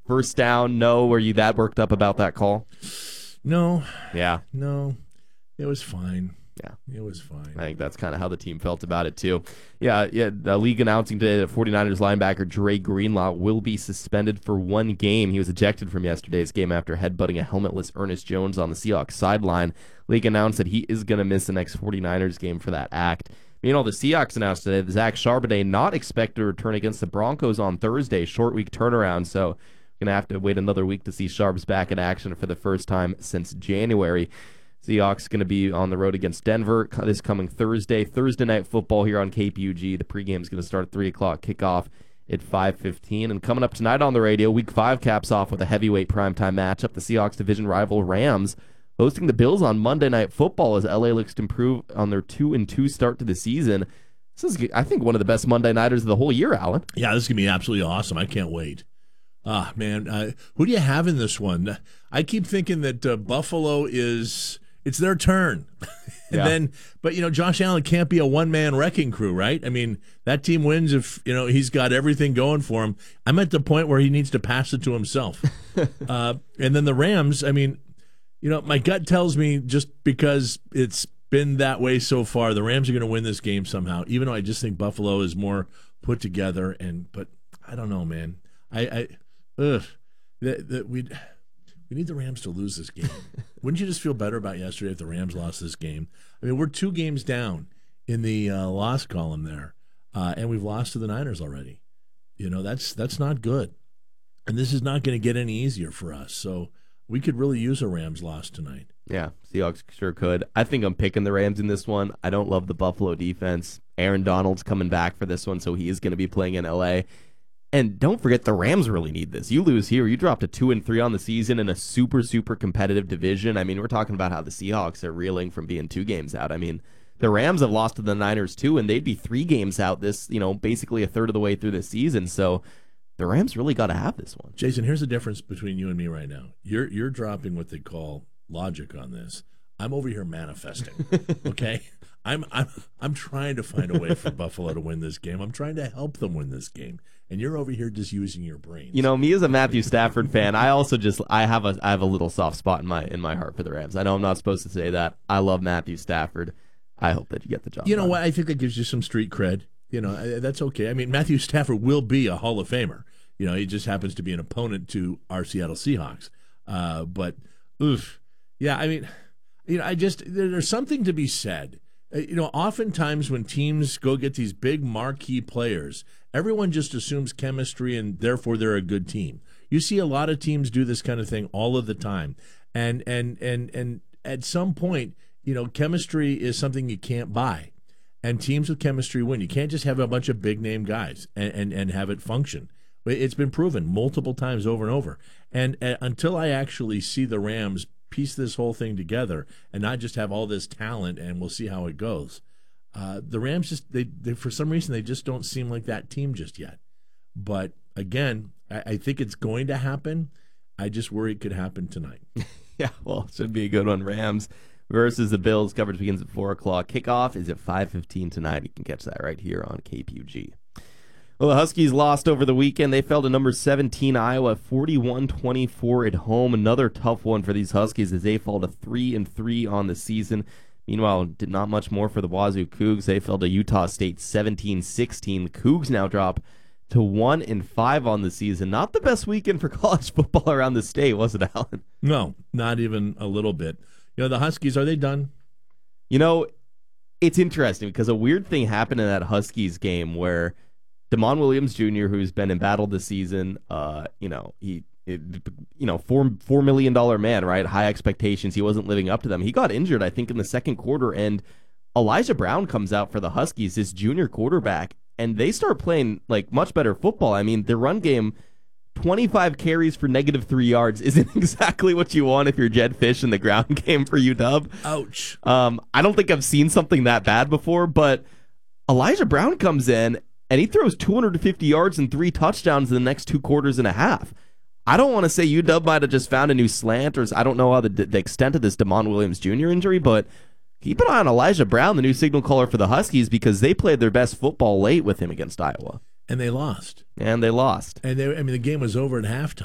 First down, no. Were you that worked up about that call? No. Yeah. No. It was fine. Yeah. It was fine. I think that's kind of how the team felt about it, too. Yeah. The league announcing today that 49ers linebacker Dre Greenlaw will be suspended for 1 game. He was ejected from yesterday's game after headbutting a helmetless Ernest Jones on the Seahawks sideline. League announced that he is going to miss the next 49ers game for that act. Meanwhile, the Seahawks announced today that Zach Charbonnet not expected to return against the Broncos on Thursday. Short week turnaround, so going to have to wait another week to see Sharps back in action for the first time since January. Seahawks going to be on the road against Denver this coming Thursday. Thursday night football here on KPUG. The pregame is going to start at 3 o'clock, kickoff at 5:15. And coming up tonight on the radio, Week 5 caps off with a heavyweight primetime matchup. The Seahawks division rival Rams hosting the Bills on Monday Night Football as LA looks to improve on their 2-2 start to the season. This is, I think, one of the best Monday Nighters of the whole year, Alan. Yeah, this is going to be absolutely awesome. I can't wait. Ah, man, who do you have in this one? I keep thinking that Buffalo it's their turn. But Josh Allen can't be a one-man wrecking crew, right? I mean, that team wins if, he's got everything going for him. I'm at the point where he needs to pass it to himself. And then the Rams, I mean, my gut tells me just because it's been that way so far, the Rams are going to win this game somehow, even though I just think Buffalo is more put together. But I don't know, man. We need the Rams to lose this game. Wouldn't you just feel better about yesterday if the Rams lost this game? I mean, we're 2 games down in the loss column there, and we've lost to the Niners already. That's not good. And this is not going to get any easier for us. So we could really use a Rams loss tonight. Yeah, Seahawks sure could. I think I'm picking the Rams in this one. I don't love the Buffalo defense. Aaron Donald's coming back for this one, so he is going to be playing in L.A., and don't forget, the Rams really need this. You lose here, you drop to 2-3 on the season in a super, super competitive division. I mean, we're talking about how the Seahawks are reeling from being 2 games out. I mean, the Rams have lost to the Niners too, and they'd be 3 games out this, basically a third of the way through the season. So the Rams really got to have this one. Jason, here's the difference between you and me right now. You're dropping what they call logic on this. I'm over here manifesting. Okay? I'm trying to find a way for Buffalo to win this game. I'm trying to help them win this game. And you're over here just using your brains. Me as a Matthew Stafford fan, I also I have a little soft spot in my heart for the Rams. I know I'm not supposed to say that. I love Matthew Stafford. I hope that you get the job. You know what? I think that gives you some street cred. That's okay. I mean, Matthew Stafford will be a Hall of Famer. He just happens to be an opponent to our Seattle Seahawks. Yeah, I mean, there's something to be said. Oftentimes when teams go get these big marquee players, everyone just assumes chemistry and therefore they're a good team. You see a lot of teams do this kind of thing all of the time. And at some point, chemistry is something you can't buy. And teams with chemistry win. You can't just have a bunch of big name guys and have it function. It's been proven multiple times over and over. And until I actually see the Rams piece this whole thing together and not just have all this talent and we'll see how it goes. The Rams just they for some reason they just don't seem like that team just yet. But again, I think it's going to happen. I just worry it could happen tonight. Yeah, well, it should be a good one. Rams versus the Bills. Coverage begins at 4 o'clock. Kickoff is at 5:15 tonight. You can catch that right here on KPUG. Well, the Huskies lost over the weekend. They fell to number 17 Iowa, 41-24 at home. Another tough one for these Huskies as they fall to 3-3 on the season. Meanwhile, did not much more for the Wazoo Cougs. They fell to Utah State 17-16. The Cougs now drop to 1-5 on the season. Not the best weekend for college football around the state, was it, Alan? No, not even a little bit. The Huskies, are they done? It's interesting because a weird thing happened in that Huskies game where Damon Williams Jr., who's been embattled this season, $4 million man, right? High expectations. He wasn't living up to them. He got injured, I think, in the second quarter, and Elijah Brown comes out for the Huskies, his junior quarterback, and they start playing much better football. I mean, their run game, 25 carries for -3 yards isn't exactly what you want if you're Jed Fish in the ground game for UW. Ouch. I don't think I've seen something that bad before, but Elijah Brown comes in, and he throws 250 yards and 3 touchdowns in the next 2 quarters and a half. I don't want to say UW might have just found a new slant, or I don't know how the extent of this Damon Williams Jr. injury, but keep an eye on Elijah Brown, the new signal caller for the Huskies, because they played their best football late with him against Iowa. And they lost. And they lost. And the game was over at halftime.